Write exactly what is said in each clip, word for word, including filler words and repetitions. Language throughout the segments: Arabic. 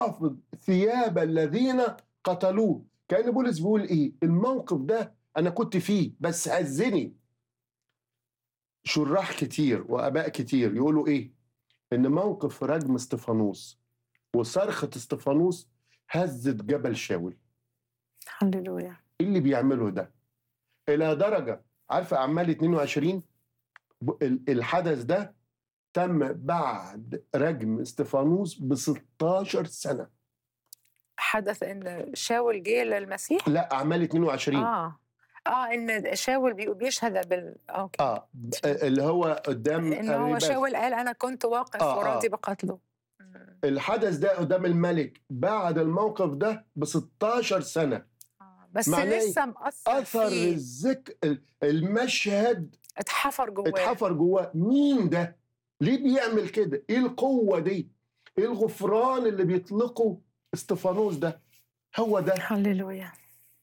حافظ ثياب الذين قتلوه. كأن بولس بيقول إيه؟ الموقف ده أنا كنت فيه بس هزني. شراح كتير وآباء كتير يقولوا إيه؟ إن موقف رجم استفانوس وصرخة استفانوس هزت جبل شاول. هللويا. إيه اللي بيعمله ده؟ إلى درجة، عارفة أعمال اتنين وعشرين الحدث ده تم بعد رجم استفانوس ب ستاشر سنة. حدث ان شاول جه للمسيح؟ لا، أعمال اتنين وعشرين. اه اه ان شاول بي- بيشهد بال اوكي اه اللي هو قدام ان هو الرباس. شاول قال انا كنت واقف آه وراضي آه. بقتله. مم. الحدث ده قدام الملك بعد الموقف ده ب ستاشر سنة. آه. بس معناه إيه؟ لسه مأثر أثر فيه، الذك المشهد اتحفر جواه. اتحفر جواه. مين ده؟ ليه بيعمل كده؟ ايه القوة دي؟ ايه الغفران اللي بيطلقه استفانوس ده؟ هو ده هللويا.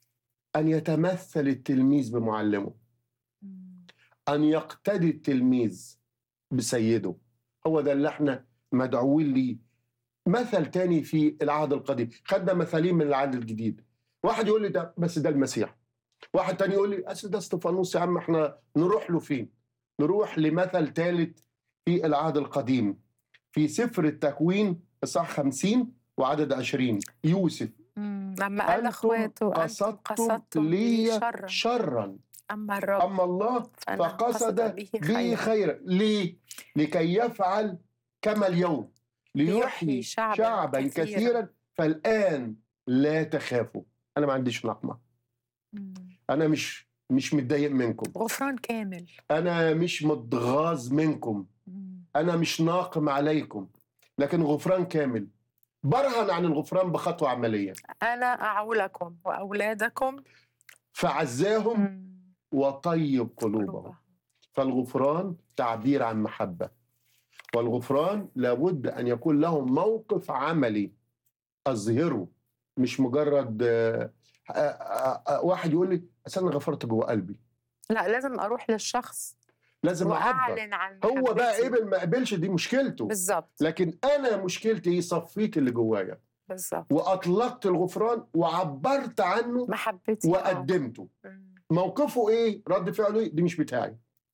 أن يتمثل التلميذ بمعلمه، مم. أن يقتدي التلميذ بسيده. هو ده اللي احنا مدعوين ليه. مثل تاني في العهد القديم، خدنا مثالين من العهد الجديد. واحد يقول لي ده بس ده المسيح، واحد تاني يقول لي أصل ده استفانوس. يا عم احنا نروح له فين؟ نروح لمثل ثالث في العهد القديم في سفر التكوين اصحاح خمسين وعدد عشرين. يوسف مم. لما قال أنتم اخواته انتم قصدتم قصدتم لي لي شرا شرا اما الرب أما الله فانا قصد فقصد به به خيرا خيرا. ليه؟ لكي يفعل كما اليوم ليحيي ليحيي شعبا شعبا كثيرا. كثيرا فالآن لا تخافوا. أنا ما عنديش نقمة، مم. أنا مش مش متضايق منكم، غفران كامل. أنا مش متغاظ منكم، مم. أنا مش ناقم عليكم، لكن غفران كامل. برهن عن الغفران بخطوة عملية. أنا أعولكم وأولادكم فعزاهم مم. وطيب قلوبهم. قلوبهم. فالغفران تعبير عن محبة، والغفران لابد أن يكون له موقف عملي أظهره، مش مجرد آه، آه، آه، آه، واحد يقول لي أصل أنا غفرت جوه قلبي. لا، لازم أروح للشخص لازم أعبر. وأعلن عن هو بقى محبتي. قبل ما قبلش دي مشكلته، بالظبط لكن أنا مشكلتي إيه؟ صفيت اللي جوايا بالظبط وأطلقت الغفران وعبرت عنه محبتي. آه. وقدمته. مم. موقفه إيه؟ رد فعله إيه؟ دي مش بتاعي.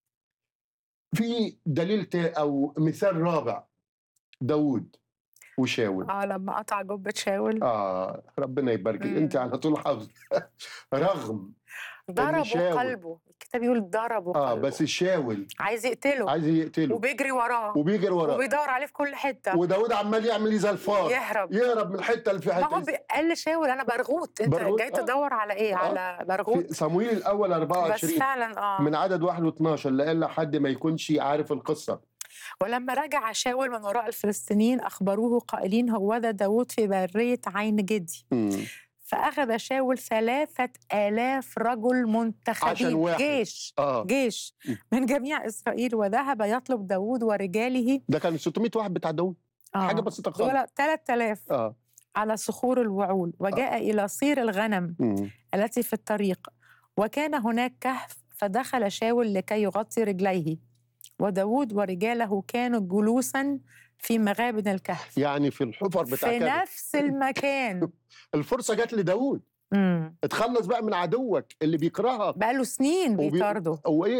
في دليل تا أو مثال رابع، داود وشاول. آه لما قطع جبة شاول آه ربنا يبارك، مم. أنت على طول حافظ. رغم إن ضربوا شاول قلبه، الكتاب يقول ضربوا آه قلبه. بس شاول عايز يقتله عايز يقتله وبيجري وراه وبيجري وراه، وبيدور عليه في كل حتة وداود عمال يعمل إيه زي الفار، يهرب. يهرب من الحتة اللي في ما هو حتة. بي- قال لشاول أنا برغوت، أنت برغوت، جاي آه. تدور على إيه؟ آه. على في برغوت. صمويل الأول أربعة بس وعشرين فعلا آه من عدد واحد واثناشر لأن لحد ما يكونش عارف القصة. ولما رجع شاول من وراء الفلسطينيين أخبروه قائلين هوذا داود في برية عين جدي. مم. فأخذ شاول ثلاثة آلاف رجل عشان منتخبين، واحد. جيش آه. جيش مم. من جميع إسرائيل، وذهب يطلب داود ورجاله ده كان ستمائة واحد بتاع داود. حاجة بسيطة خالص. دول ثلاثة آلاف آه. على صخور الوعول، وجاء إلى صير الغنم مم. التي في الطريق، وكان هناك كهف، فدخل شاول لكي يغطي رجليه، وداود ورجاله كانوا جلوسا في مغابن الكهف يعني في الحفر بتاع في كده. نفس المكان. الفرصة جت لداود، مم. اتخلص بقى من عدوك اللي بيكرهك بقاله سنين وبي... بيطارده. وايه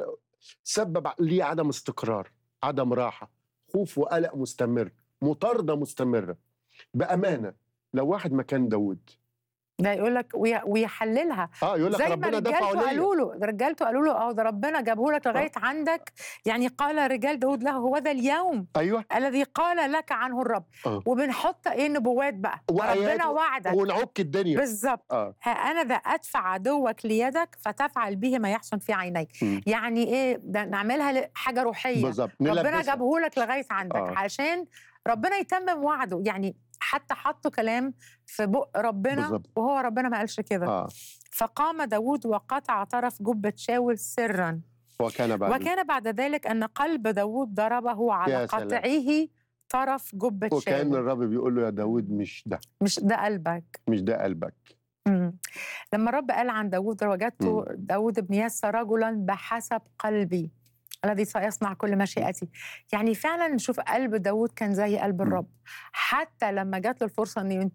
وسبب ليه عدم استقرار، عدم راحة، خوف وقلق مستمر، مطاردة مستمرة. بأمانة لو واحد مكان داود ده يقول لك وي- ويحللها اه يقول لك زي ما ربنا دفعه رجالته ليا. قالوا له، ده رجالته قالوا له اه ده ربنا جابه لك لغايه عندك. يعني قال رجال داود له هو ذا اليوم ايوه الذي قال لك عنه الرب. آه. وبنحط ايه نبوات بقى، وآيات ربنا وعدك ونعك الدنيا. بالظبط. اه ها انا ذا ادفع عدوك ليدك فتفعل به ما يحسن في عينيك. م. يعني ايه ده؟ نعملها حاجه روحيه. بالظبط، ربنا نلبسها. جابه لك لغايه عندك آه. عشان ربنا يتمم وعده. يعني حتى حطوا كلام في بق ربنا بالظبط. وهو ربنا ما قالش كده. آه. فقام داود وقطع طرف جبة شاول سرا. وكان بعد وكان بعد ذلك أن قلب داود ضربه على يا سلام. قطعه طرف جبة وكان شاول. الرب بيقول له يا داود مش ده مش ده قلبك. مش ده قلبك. مم. لما الرب قال عن داود وجدت مم. داود بن يسى رجلا بحسب قلبي الذي سيصنع كل مشيئتي. يعني فعلا نشوف قلب داود كان زي قلب مم. الرب، حتى لما جات له الفرصة أن